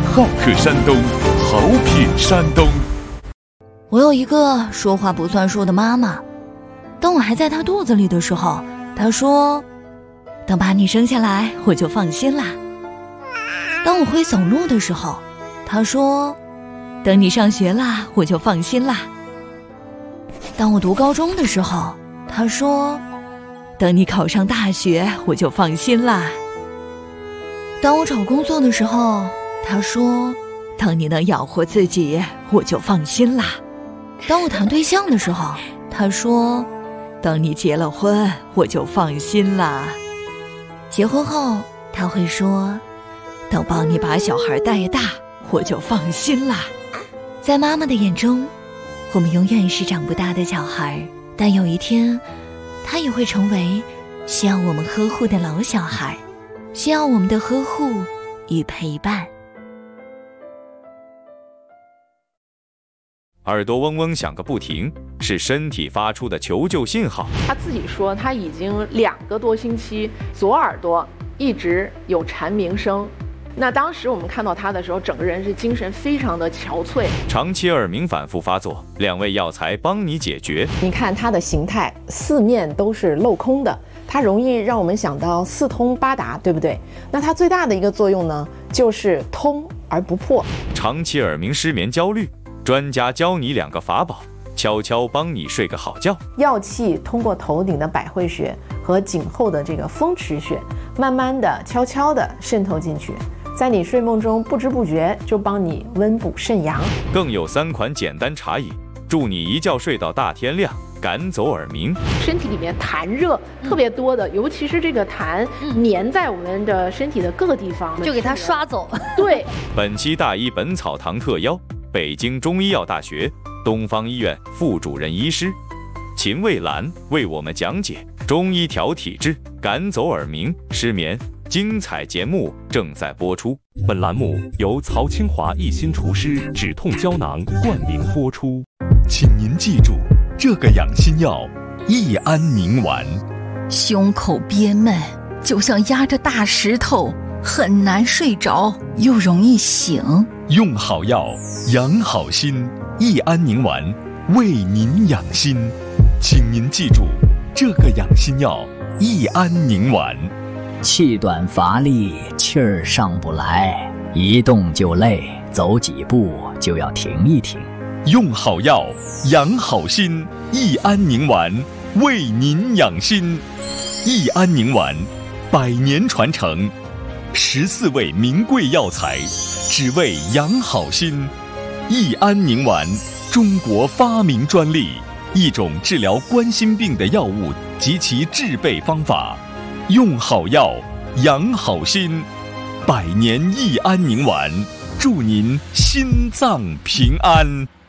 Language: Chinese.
好客山东，好品山东。 我有一个说话不算数的妈妈，当我还在她肚子里的时候，她说，等把你生下来我就放心啦。当我会走路的时候，她说，等你上学啦我就放心啦。当我读高中的时候，她说，等你考上大学我就放心啦。当我找工作的时候，她说，当你能养活自己我就放心啦。当我谈对象的时候，她说，等你结了婚我就放心啦。结婚后她会说，等帮你把小孩带大我就放心啦。在妈妈的眼中，我们永远是长不大的小孩，但有一天她也会成为需要我们呵护的老小孩，需要我们的呵护与陪伴。 耳朵嗡嗡响个不停，是身体发出的求救信号。 他自己说他已经2个多星期左耳朵一直有蝉鸣声。那当时我们看到他的时候，整个人是精神非常的憔悴。 长期耳鸣反复发作，2味药材帮你解决。 你看它的形态，四面都是镂空的，它容易让我们想到四通八达，对不对？那它最大的一个作用呢，就是通而不破。 长期耳鸣、失眠、焦虑，专家教你2个法宝，悄悄帮你睡个好觉。 药气通过头顶的百会穴和颈后的这个风池穴，慢慢的、悄悄的渗透进去，在你睡梦中不知不觉就帮你温补肾阳。 更有3款简单茶饮，助你一觉睡到大天亮，赶走耳鸣。 身体里面痰热特别多的，尤其是这个痰粘在我们的身体的各个地方， 就给它刷走。 对， 本期大医本草堂特邀北京中医药大学东方医院副主任医师秦蔚兰为我们讲解中医调体质，赶走耳鸣、失眠。精彩节目正在播出。 本栏目由曹清华一心厨师止痛胶囊冠名播出。 请您记住，这个养心药益安宁丸。 胸口憋闷，就像压着大石头，很难睡着，又容易醒。 用好药，养好心，益安宁丸为您养心。请您记住，这个养心药益安宁丸。 气短乏力，气儿上不来，一动就累，走几步就要停一停。 用好药，养好心，益安宁丸为您养心。益安宁丸100年传承，14味名贵药材，只为养好心。益安宁丸，中国发明专利，一种治疗冠心病的药物及其制备方法。用好药，养好心，100年益安宁丸，祝您心脏平安。